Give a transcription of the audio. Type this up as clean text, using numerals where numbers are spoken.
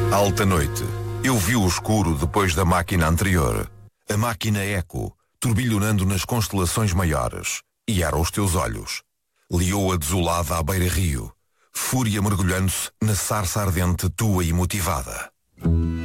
Alta noite. Eu vi o escuro depois da máquina anterior. A máquina Eco, turbilhonando nas constelações maiores. E eram os teus olhos. Leoa desolada à beira-rio. Fúria mergulhando-se na sarça ardente tua e motivada.